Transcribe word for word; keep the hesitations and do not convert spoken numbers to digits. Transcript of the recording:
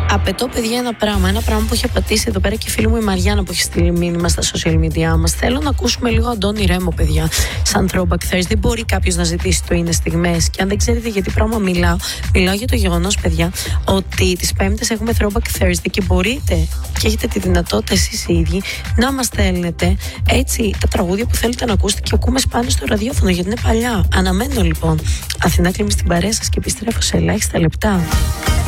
Απαιτώ, παιδιά, ένα πράγμα. Ένα πράγμα που έχει απατήσει εδώ πέρα και η φίλη μου η Μαριάννα που έχει στείλει μήνυμα στα social media μας. Θέλω να ακούσουμε λίγο Αντώνη Ρέμο, παιδιά. Σαν Throwback Thursday. Μπορεί κάποιος να ζητήσει το είναι στιγμές. Και αν δεν ξέρετε για τι πράγμα μιλάω, μιλάω για το γεγονός, παιδιά, ότι τις Πέμπτες έχουμε Throwback Thursday και μπορείτε και έχετε τη δυνατότητα εσείς οι ίδιοι να μας στέλνετε έτσι τα τραγούδια που θέλετε να ακούσετε και ακούμε σπάνιο στο ραδιόφωνο γιατί είναι παλιά. Αναμένω λοιπόν. Αθηνά Κλίμη στην παρέα σας και επιστρέφω σε ελάχιστα λεπτά.